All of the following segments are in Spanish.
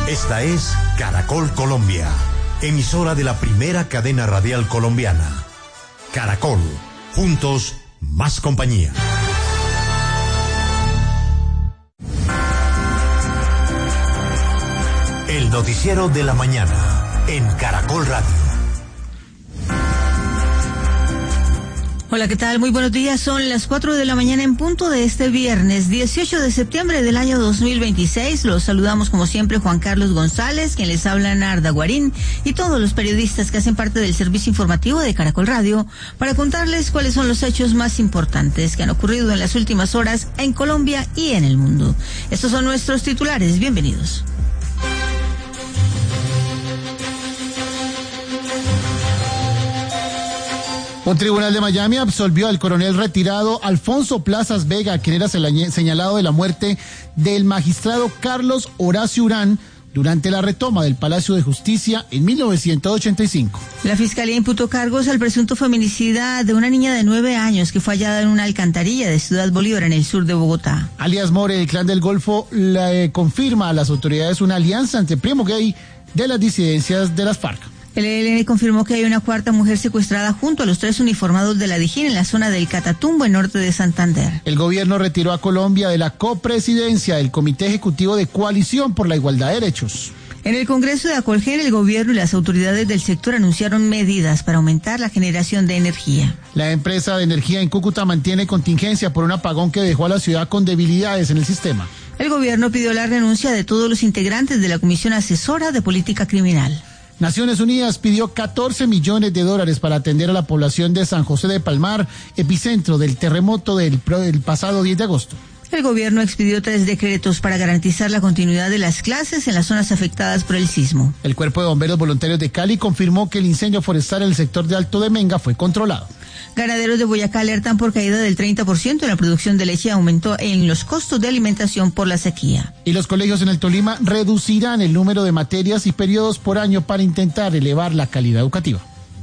Esta es Caracol Colombia, emisora de la primera cadena radial colombiana. Caracol, juntos, más compañía. El noticiero de la mañana, en Caracol Radio. Hola, ¿qué tal? Muy buenos días. Son las 4 de la mañana en punto de este viernes 18 de septiembre del año 2026. Los saludamos como siempre Juan Carlos González, quien les habla Narda Guarín, y todos los periodistas que hacen parte del servicio informativo de Caracol Radio para contarles cuáles son los hechos más importantes que han ocurrido en las últimas horas en Colombia y en el mundo. Estos son nuestros titulares. Bienvenidos. Un tribunal de Miami absolvió al coronel retirado Alfonso Plazas Vega, quien era señalado de la muerte del magistrado Carlos Horacio Urán durante la retoma del Palacio de Justicia en 1985. La Fiscalía imputó cargos al presunto feminicida de una niña de 9 años que fue hallada en una alcantarilla de Ciudad Bolívar, en el sur de Bogotá. Alias More, el Clan del Golfo, confirma a las autoridades una alianza entre primo gay de las disidencias de las FARC. El ELN confirmó que hay una cuarta mujer secuestrada junto a los 3 uniformados de la Dijín en la zona del Catatumbo, en norte de Santander. El gobierno retiró a Colombia de la copresidencia del Comité Ejecutivo de Coalición por la Igualdad de Derechos. En el Congreso de Acolgen, el gobierno y las autoridades del sector anunciaron medidas para aumentar la generación de energía. La empresa de energía en Cúcuta mantiene contingencia por un apagón que dejó a la ciudad con debilidades en el sistema. El gobierno pidió la renuncia de todos los integrantes de la Comisión Asesora de Política Criminal. Naciones Unidas pidió $14 millones para atender a la población de San José de Palmar, epicentro del terremoto del pasado 10 de agosto. El gobierno expidió 3 decretos para garantizar la continuidad de las clases en las zonas afectadas por el sismo. El Cuerpo de Bomberos Voluntarios de Cali confirmó que el incendio forestal en el sector de Alto de Menga fue controlado. Ganaderos de Boyacá alertan por caída del 30% en la producción de leche y aumento en los costos de alimentación por la sequía. Y los colegios en el Tolima reducirán el número de materias y periodos por año para intentar elevar la calidad educativa.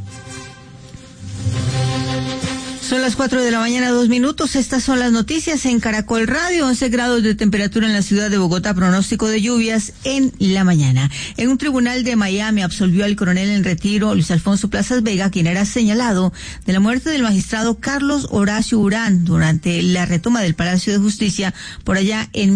Son las 4 de la mañana, 2 minutos. Estas son las noticias en Caracol Radio. 11 grados de temperatura en la ciudad de Bogotá, pronóstico de lluvias en la mañana. En un tribunal de Miami absolvió al coronel en retiro Luis Alfonso Plazas Vega, quien era señalado de la muerte del magistrado Carlos Horacio Urán durante la retoma del Palacio de Justicia por allá en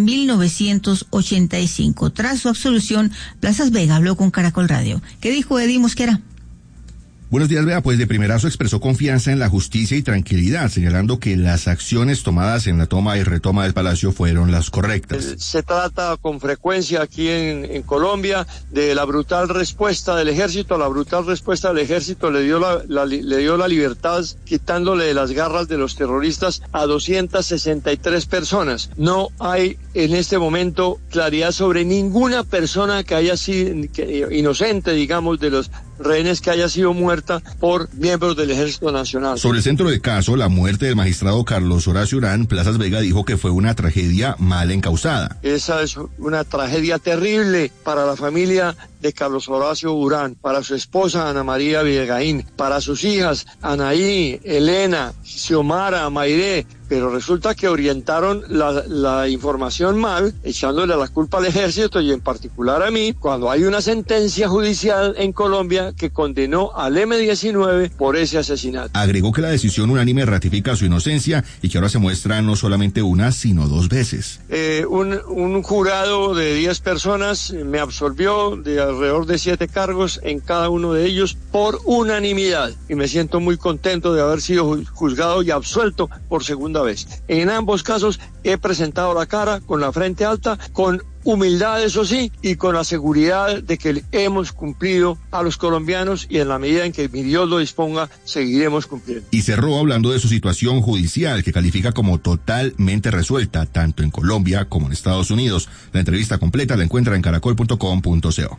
1985. Tras su absolución, Plazas Vega habló con Caracol Radio. ¿Qué dijo Eddie Mosquera? Buenos días, Bea. Pues de primerazo expresó confianza en la justicia y tranquilidad, señalando que las acciones tomadas en la toma y retoma del palacio fueron las correctas. Se trata con frecuencia aquí en Colombia de la brutal respuesta del ejército. La brutal respuesta del ejército le dio la libertad, quitándole de las garras de los terroristas a 263 personas. No hay en este momento claridad sobre ninguna persona que haya sido inocente, digamos, de los rehenes que haya sido muerta por miembros del Ejército Nacional. Sobre el centro del caso, la muerte del magistrado Carlos Horacio Urán, Plazas Vega dijo que fue una tragedia mal encausada. Esa es una tragedia terrible para la familia de Carlos Horacio Urán, para su esposa Ana María Villegaín, para sus hijas Anaí, Elena, Xiomara, Mairé, pero resulta que orientaron la información mal, echándole la culpa al ejército y en particular a mí, cuando hay una sentencia judicial en Colombia que condenó al M-19 por ese asesinato. Agregó que la decisión unánime ratifica su inocencia y que ahora se muestra no solamente una, sino 2 veces. Un jurado de 10 personas me absolvió de alrededor de 7 cargos, en cada uno de ellos por unanimidad, y me siento muy contento de haber sido juzgado y absuelto por segunda vez. En ambos casos he presentado la cara con la frente alta, con humildad, eso sí, y con la seguridad de que hemos cumplido a los colombianos, y en la medida en que mi Dios lo disponga, seguiremos cumpliendo. Y cerró hablando de su situación judicial, que califica como totalmente resuelta, tanto en Colombia como en Estados Unidos. La entrevista completa la encuentra en caracol.com.co.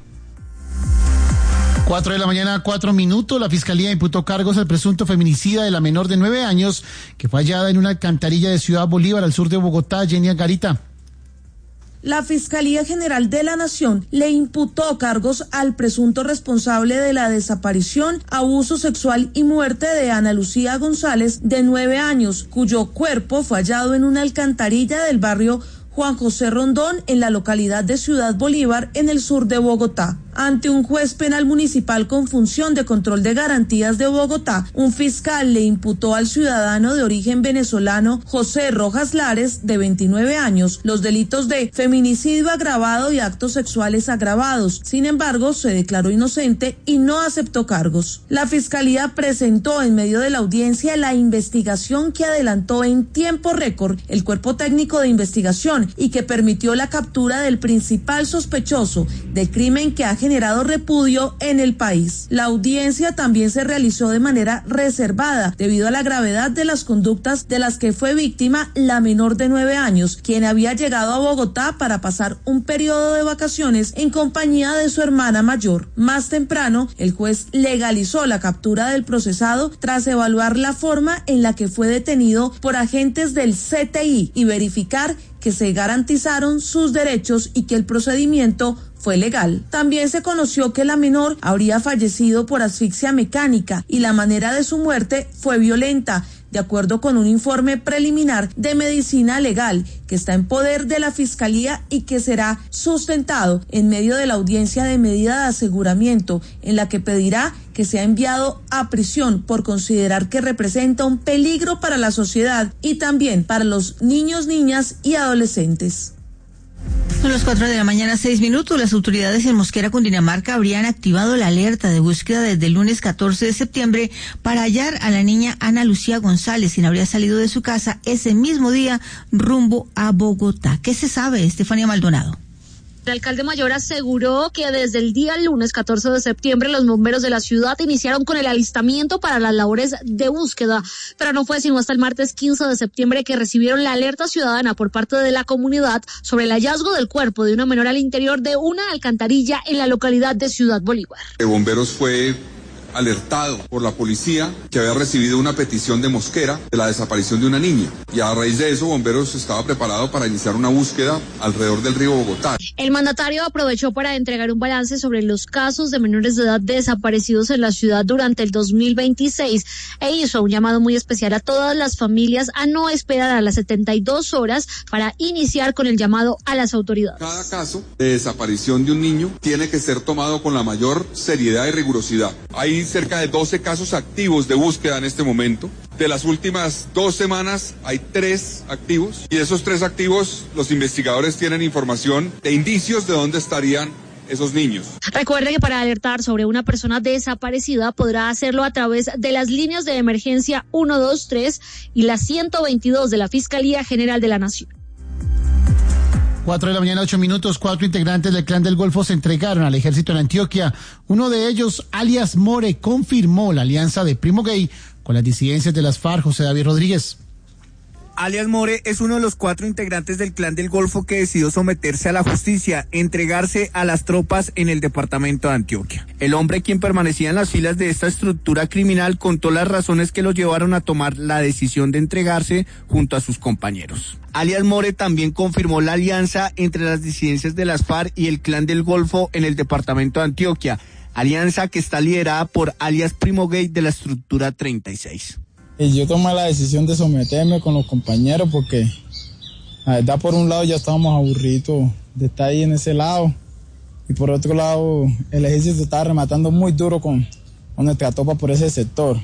4 de la mañana, 4 minutos. La Fiscalía imputó cargos al presunto feminicida de la menor de 9 años que fue hallada en una alcantarilla de Ciudad Bolívar, al sur de Bogotá. Jenny Garita. La Fiscalía General de la Nación le imputó cargos al presunto responsable de la desaparición, abuso sexual y muerte de Ana Lucía González, de 9 años, cuyo cuerpo fue hallado en una alcantarilla del barrio Juan José Rondón, en la localidad de Ciudad Bolívar, en el sur de Bogotá. Ante un juez penal municipal con función de control de garantías de Bogotá, un fiscal le imputó al ciudadano de origen venezolano José Rojas Lares, de 29 años, los delitos de feminicidio agravado y actos sexuales agravados. Sin embargo, se declaró inocente y no aceptó cargos. La fiscalía presentó en medio de la audiencia la investigación que adelantó en tiempo récord el cuerpo técnico de investigación y que permitió la captura del principal sospechoso del crimen que ha generado repudio en el país. La audiencia también se realizó de manera reservada debido a la gravedad de las conductas de las que fue víctima la menor de 9 años, quien había llegado a Bogotá para pasar un periodo de vacaciones en compañía de su hermana mayor. Más temprano, el juez legalizó la captura del procesado tras evaluar la forma en la que fue detenido por agentes del CTI y verificar que se garantizaron sus derechos y que el procedimiento fue legal. También se conoció que la menor habría fallecido por asfixia mecánica y la manera de su muerte fue violenta, de acuerdo con un informe preliminar de medicina legal que está en poder de la Fiscalía y que será sustentado en medio de la audiencia de medida de aseguramiento, en la que pedirá que sea enviado a prisión por considerar que representa un peligro para la sociedad y también para los niños, niñas y adolescentes. Son las 4:06 a.m. Las autoridades en Mosquera, Cundinamarca, habrían activado la alerta de búsqueda desde el lunes 14 de septiembre para hallar a la niña Ana Lucía González, quien habría salido de su casa ese mismo día rumbo a Bogotá. ¿Qué se sabe, Estefanía Maldonado? El alcalde mayor aseguró que desde el día lunes 14 de septiembre los bomberos de la ciudad iniciaron con el alistamiento para las labores de búsqueda, pero no fue sino hasta el martes 15 de septiembre que recibieron la alerta ciudadana por parte de la comunidad sobre el hallazgo del cuerpo de una menor al interior de una alcantarilla en la localidad de Ciudad Bolívar. Bomberos fue alertado por la policía que había recibido una petición de Mosquera de la desaparición de una niña, y a raíz de eso Bomberos estaba preparado para iniciar una búsqueda alrededor del río Bogotá. El mandatario aprovechó para entregar un balance sobre los casos de menores de edad desaparecidos en la ciudad durante el 2026 e hizo un llamado muy especial a todas las familias a no esperar a las 72 horas para iniciar con el llamado a las autoridades. Cada caso de desaparición de un niño tiene que ser tomado con la mayor seriedad y rigurosidad. Hay cerca de 12 casos activos de búsqueda en este momento. De las últimas 2 semanas hay 3 activos, y de esos 3 activos los investigadores tienen información de indicios de dónde estarían esos niños. Recuerde que para alertar sobre una persona desaparecida podrá hacerlo a través de las líneas de emergencia 123 y la 122 de la Fiscalía General de la Nación. 4:08 a.m, 4 integrantes del Clan del Golfo se entregaron al ejército en Antioquia. Uno de ellos, alias More, confirmó la alianza de Primo Gay con las disidencias de las FARC. José David Rodríguez. Alias More es uno de los 4 integrantes del Clan del Golfo que decidió someterse a la justicia, entregarse a las tropas en el departamento de Antioquia. El hombre, quien permanecía en las filas de esta estructura criminal, contó las razones que lo llevaron a tomar la decisión de entregarse junto a sus compañeros. Alias More también confirmó la alianza entre las disidencias de las FARC y el Clan del Golfo en el departamento de Antioquia, alianza que está liderada por alias Primo Gay de la estructura 36. Y yo tomé la decisión de someterme con los compañeros porque, la verdad, por un lado ya estábamos aburridos de estar ahí en ese lado, y por otro lado el ejército estaba rematando muy duro con nuestra tropa por ese sector.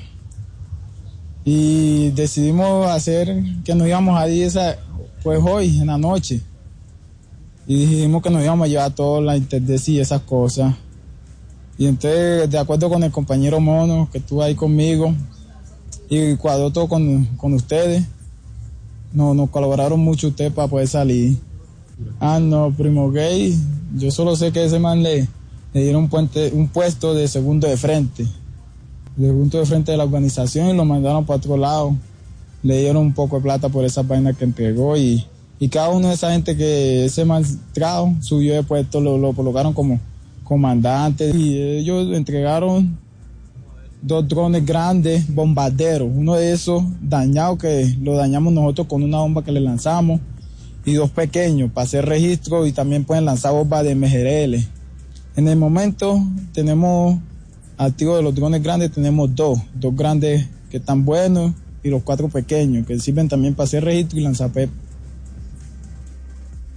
Y decidimos hacer que nos íbamos a ir pues hoy en la noche, y dijimos que nos íbamos a llevar toda la interdecia y esas cosas. Y entonces, de acuerdo con el compañero Mono que estuvo ahí conmigo, y cuadró todo con ustedes, nos colaboraron mucho ustedes para poder salir. No, Primo Gay, yo solo sé que a ese man le dieron un puesto de segundo de frente de la organización, y lo mandaron para otro lado. Le dieron un poco de plata por esa vaina que entregó, y cada uno de esa gente que ese man trajo subió de puesto, lo colocaron como comandante, y ellos entregaron 2 drones grandes, bombarderos, uno de esos dañado que lo dañamos nosotros con una bomba que le lanzamos, y 2 pequeños para hacer registro, y también pueden lanzar bombas de MGRL. En el momento tenemos activos de los drones grandes, tenemos 2 grandes que están buenos, y los 4 pequeños que sirven también para hacer registro y lanzar PEP.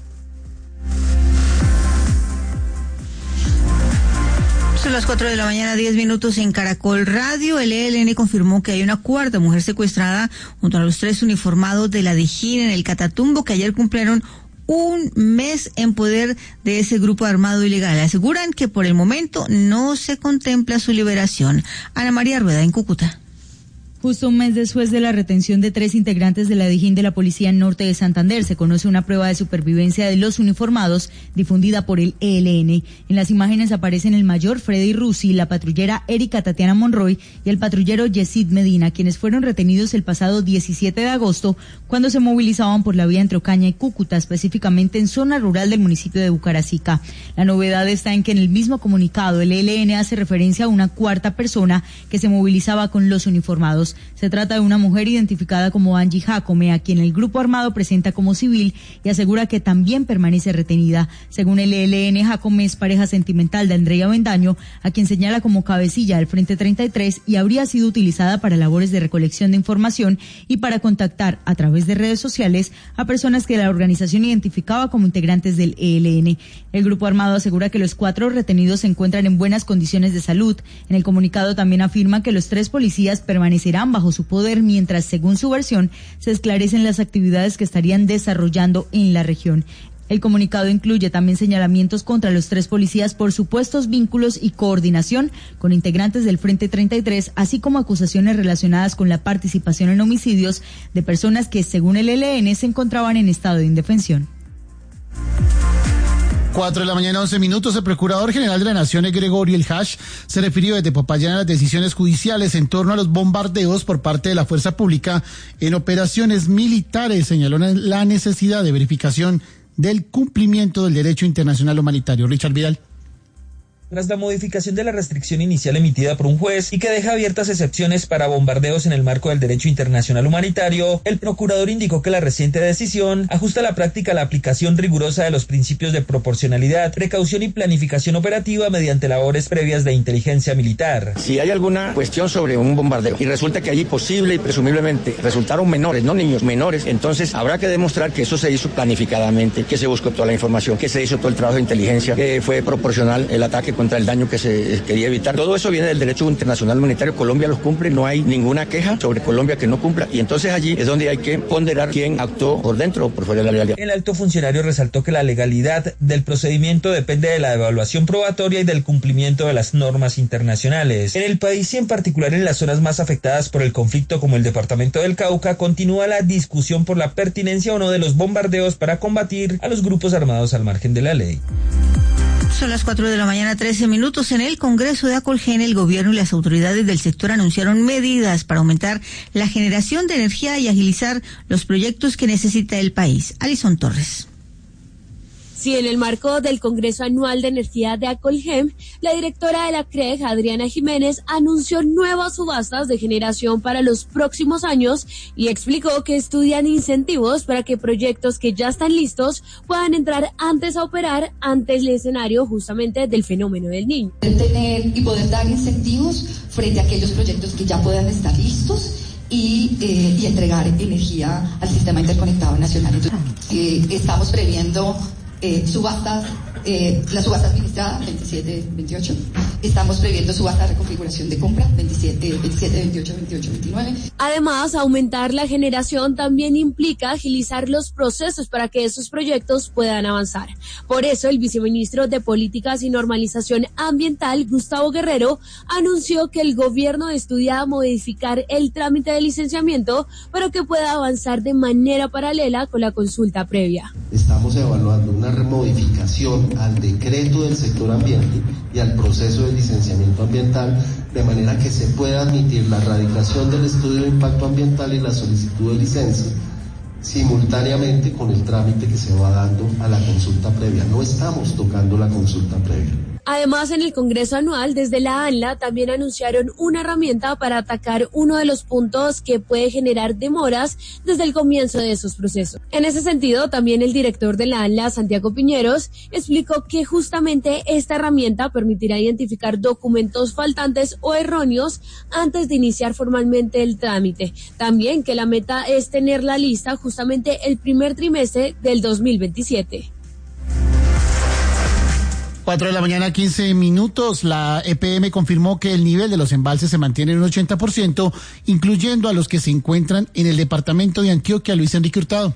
las 4 de la mañana, 10 minutos en Caracol Radio. El ELN confirmó que hay una cuarta mujer secuestrada junto a los 3 uniformados de la Dijín en el Catatumbo, que ayer cumplieron un mes en poder de ese grupo armado ilegal. Aseguran que por el momento no se contempla su liberación. Ana María Rueda, en Cúcuta. Justo un mes después de la retención de 3 integrantes de la Dijín de la Policía Norte de Santander, se conoce una prueba de supervivencia de los uniformados difundida por el ELN. En las imágenes aparecen el mayor Freddy Rusi, la patrullera Erika Tatiana Monroy y el patrullero Yesid Medina, quienes fueron retenidos el pasado 17 de agosto cuando se movilizaban por la vía entre Ocaña y Cúcuta, específicamente en zona rural del municipio de Bucaracica. La novedad está en que en el mismo comunicado el ELN hace referencia a una cuarta persona que se movilizaba con los uniformados. Se trata de una mujer identificada como Angie Jacome, a quien el grupo armado presenta como civil y asegura que también permanece retenida. Según el ELN, Jacome es pareja sentimental de Andrea Bendaño, a quien señala como cabecilla del Frente 33 y habría sido utilizada para labores de recolección de información y para contactar a través de redes sociales a personas que la organización identificaba como integrantes del ELN. El grupo armado asegura que los 4 retenidos se encuentran en buenas condiciones de salud. En el comunicado también afirma que los 3 policías permanecerán bajo su poder mientras, según su versión, se esclarecen las actividades que estarían desarrollando en la región. El comunicado incluye también señalamientos contra los 3 policías por supuestos vínculos y coordinación con integrantes del Frente 33, así como acusaciones relacionadas con la participación en homicidios de personas que, según el ELN, se encontraban en estado de indefensión. 4 de la mañana, 11 minutos. El Procurador General de la Nación, Gregorio El Hash, se refirió desde Popayán a las decisiones judiciales en torno a los bombardeos por parte de la fuerza pública en operaciones militares. Señaló la necesidad de verificación del cumplimiento del derecho internacional humanitario. Richard Vidal. Tras la modificación de la restricción inicial emitida por un juez y que deja abiertas excepciones para bombardeos en el marco del derecho internacional humanitario, el procurador indicó que la reciente decisión ajusta a la práctica la aplicación rigurosa de los principios de proporcionalidad, precaución y planificación operativa mediante labores previas de inteligencia militar. Si hay alguna cuestión sobre un bombardeo y resulta que allí posible y presumiblemente resultaron menores, no niños, menores, entonces habrá que demostrar que eso se hizo planificadamente, que se buscó toda la información, que se hizo todo el trabajo de inteligencia, que fue proporcional el ataque contra el daño que se quería evitar. Todo eso viene del derecho internacional humanitario. Colombia los cumple, no hay ninguna queja sobre Colombia que no cumpla, y entonces allí es donde hay que ponderar quién actuó por dentro o por fuera de la legalidad. El alto funcionario resaltó que la legalidad del procedimiento depende de la evaluación probatoria y del cumplimiento de las normas internacionales. En el país y en particular en las zonas más afectadas por el conflicto como el departamento del Cauca, continúa la discusión por la pertinencia o no de los bombardeos para combatir a los grupos armados al margen de la ley. Son las 4 de la mañana, 13 minutos. En el Congreso de Acolgen, el gobierno y las autoridades del sector anunciaron medidas para aumentar la generación de energía y agilizar los proyectos que necesita el país. Alison Torres. Sí, en el marco del Congreso Anual de Energía de Acolgen, la directora de la CREG, Adriana Jiménez, anunció nuevas subastas de generación para los próximos años y explicó que estudian incentivos para que proyectos que ya están listos puedan entrar antes a operar ante el escenario justamente del fenómeno del Niño. Tener y poder dar incentivos frente a aquellos proyectos que ya puedan estar listos y entregar energía al sistema interconectado nacional. Entonces, estamos previendo subastas, la subasta administrada 27-28, estamos previendo subasta de reconfiguración de compra 27-28-29. Además, aumentar la generación también implica agilizar los procesos para que esos proyectos puedan avanzar. Por eso, el viceministro de Políticas y Normalización Ambiental, Gustavo Guerrero, anunció que el gobierno estudia modificar el trámite de licenciamiento para que pueda avanzar de manera paralela con la consulta previa. Estamos evaluando una remodificación al decreto del sector ambiente y al proceso de licenciamiento ambiental, de manera que se pueda admitir la radicación del estudio de impacto ambiental y la solicitud de licencia simultáneamente con el trámite que se va dando a la consulta previa. No estamos tocando la consulta previa. Además, en el Congreso Anual, desde la ANLA, también anunciaron una herramienta para atacar uno de los puntos que puede generar demoras desde el comienzo de esos procesos. En ese sentido, también el director de la ANLA, Santiago Piñeros, explicó que justamente esta herramienta permitirá identificar documentos faltantes o erróneos antes de iniciar formalmente el trámite. También que la meta es tener la lista justamente el primer trimestre del 2027. 4 de la mañana, 15 minutos. La EPM confirmó que el nivel de los embalses se mantiene en un 80%, incluyendo a los que se encuentran en el departamento de Antioquia. Luis Enrique Hurtado.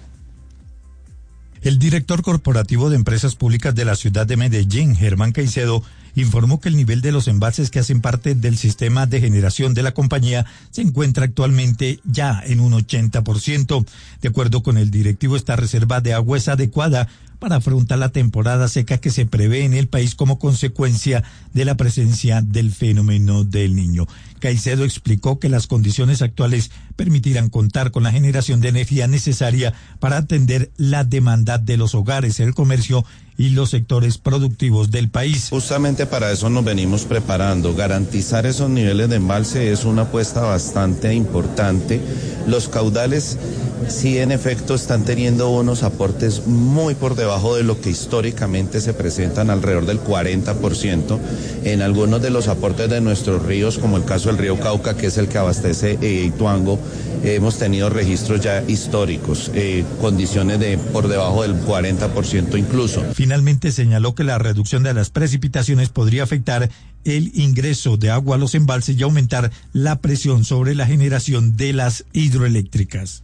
El director corporativo de Empresas Públicas de la ciudad de Medellín, Germán Caicedo, informó que el nivel de los embalses que hacen parte del sistema de generación de la compañía se encuentra actualmente ya en un 80%. De acuerdo con el directivo, esta reserva de agua es adecuada para afrontar la temporada seca que se prevé en el país como consecuencia de la presencia del fenómeno del Niño. Caicedo explicó que las condiciones actuales permitirán contar con la generación de energía necesaria para atender la demanda de los hogares, el comercio y los sectores productivos del país. Justamente para eso nos venimos preparando. Garantizar esos niveles de embalse es una apuesta bastante importante. Los caudales sí en efecto están teniendo unos aportes muy por debajo de lo que históricamente se presentan, alrededor del 40%. En algunos de los aportes de nuestros ríos, como el caso del río Cauca, que es el que abastece Ituango, hemos tenido registros ya históricos, condiciones de por debajo del 40% incluso. Finalmente señaló que la reducción de las precipitaciones podría afectar el ingreso de agua a los embalses y aumentar la presión sobre la generación de las hidroeléctricas.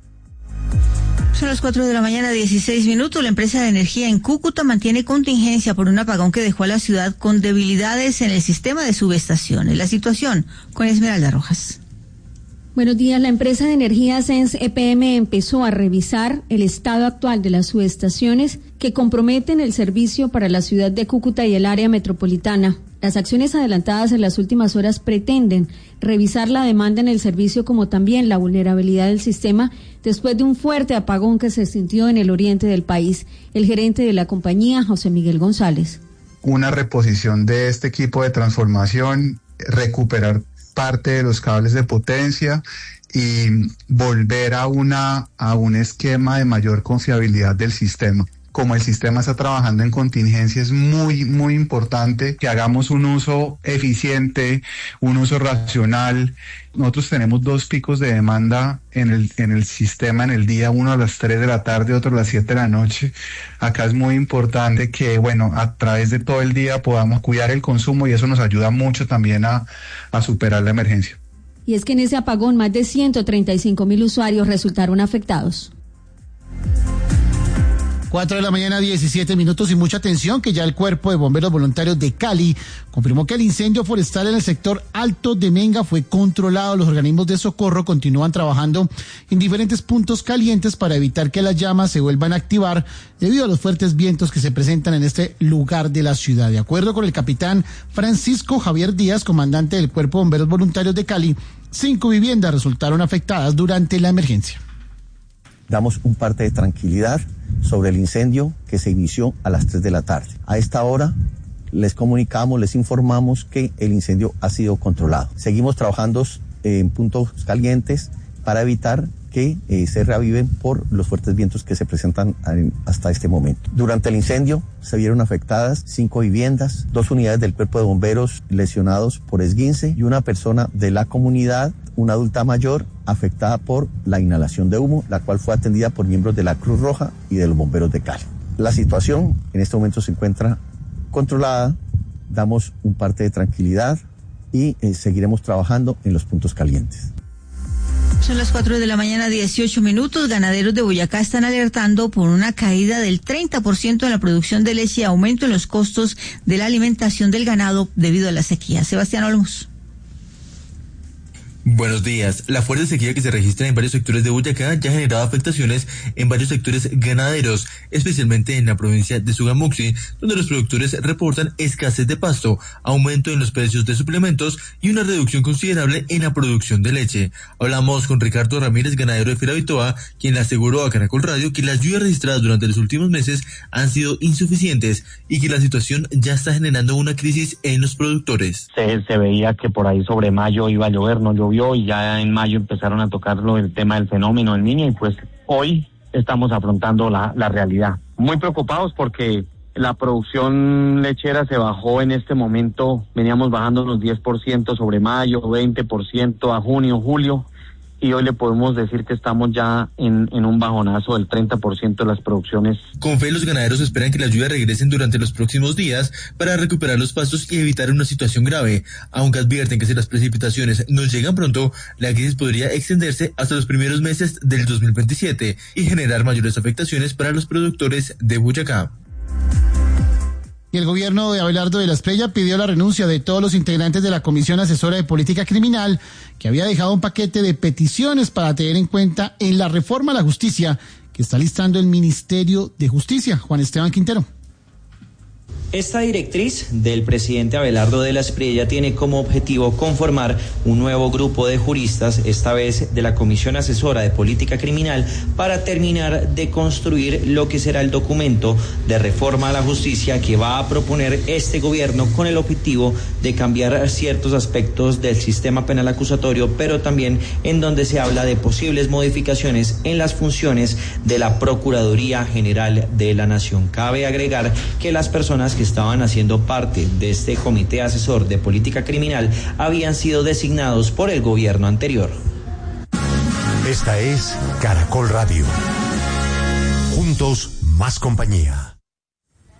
Son las 4 de la mañana, 16 minutos. La empresa de energía en Cúcuta mantiene contingencia por un apagón que dejó a la ciudad con debilidades en el sistema de subestaciones. La situación con Esmeralda Rojas. Buenos días. La empresa de energía SENS EPM empezó a revisar el estado actual de las subestaciones que comprometen el servicio para la ciudad de Cúcuta y el área metropolitana. Las acciones adelantadas en las últimas horas pretenden revisar la demanda en el servicio como también la vulnerabilidad del sistema después de un fuerte apagón que se sintió en el oriente del país. El gerente de la compañía, José Miguel González. Una reposición de este equipo de transformación, recuperar parte de los cables de potencia y volver a un esquema de mayor confiabilidad del sistema. Como el sistema está trabajando en contingencia, es muy, muy importante que hagamos un uso eficiente, un uso racional. Nosotros tenemos 2 picos de demanda en el sistema en el día, uno a las 3 de la tarde, otro a las 7 de la noche. Acá es muy importante que, a través de todo el día podamos cuidar el consumo y eso nos ayuda mucho también a superar la emergencia. Y es que en ese apagón más de 135.000 usuarios resultaron afectados. 4 de la mañana, 17 minutos y mucha atención que ya el Cuerpo de Bomberos Voluntarios de Cali confirmó que el incendio forestal en el sector Alto de Menga fue controlado. Los organismos de socorro continúan trabajando en diferentes puntos calientes para evitar que las llamas se vuelvan a activar debido a los fuertes vientos que se presentan en este lugar de la ciudad. De acuerdo con el capitán Francisco Javier Díaz, comandante del Cuerpo de Bomberos Voluntarios de Cali, 5 viviendas resultaron afectadas durante la emergencia. Damos un parte de tranquilidad sobre el incendio que se inició a las 3 de la tarde. A esta hora les comunicamos, les informamos que el incendio ha sido controlado. Seguimos trabajando en puntos calientes para evitar que se reaviven por los fuertes vientos que se presentan hasta este momento. Durante el incendio se vieron afectadas 5 viviendas, 2 unidades del Cuerpo de Bomberos lesionados por esguince y una persona de la comunidad, una adulta mayor, afectada por la inhalación de humo, la cual fue atendida por miembros de la Cruz Roja y de los bomberos de Cali. La situación en este momento se encuentra controlada, damos un parte de tranquilidad y seguiremos trabajando en los puntos calientes. Son las 4 de la mañana, 18 minutos. Ganaderos de Boyacá están alertando por una caída del 30% en la producción de leche y aumento en los costos de la alimentación del ganado debido a la sequía. Sebastián Olmos. Buenos días. La fuerte sequía que se registra en varios sectores de Boyacá ya ha generado afectaciones en varios sectores ganaderos, especialmente en la provincia de Sogamoxi, donde los productores reportan escasez de pasto, aumento en los precios de suplementos y una reducción considerable en la producción de leche. Hablamos con Ricardo Ramírez, ganadero de Firavitoa, quien le aseguró a Caracol Radio que las lluvias registradas durante los últimos meses han sido insuficientes y que la situación ya está generando una crisis en los productores. Se veía que por ahí sobre mayo iba a llover, no llovió, y ya en mayo empezaron a tocarlo el tema del fenómeno del Niño y pues hoy estamos afrontando la realidad. Muy preocupados porque la producción lechera se bajó en este momento, veníamos bajando unos 10% sobre mayo, 20% a junio, julio, y hoy le podemos decir que estamos ya en un bajonazo del 30% de las producciones. Con fe, los ganaderos esperan que las lluvias regresen durante los próximos días para recuperar los pastos y evitar una situación grave, aunque advierten que si las precipitaciones no llegan pronto, la crisis podría extenderse hasta los primeros meses del 2027 y generar mayores afectaciones para los productores de Boyacá. Y el gobierno de Abelardo de la Espriella pidió la renuncia de todos los integrantes de la Comisión Asesora de Política Criminal, que había dejado un paquete de peticiones para tener en cuenta en la reforma a la justicia que está listando el Ministerio de Justicia. Juan Esteban Quintero. Esta directriz del presidente Abelardo de la Espriella tiene como objetivo conformar un nuevo grupo de juristas, esta vez de la Comisión Asesora de Política Criminal, para terminar de construir lo que será el documento de reforma a la justicia que va a proponer este gobierno con el objetivo de cambiar ciertos aspectos del sistema penal acusatorio, pero también en donde se habla de posibles modificaciones en las funciones de la Procuraduría General de la Nación. Cabe agregar que las personas que estaban haciendo parte de este comité asesor de política criminal habían sido designados por el gobierno anterior. Esta es Caracol Radio. Juntos, más compañía.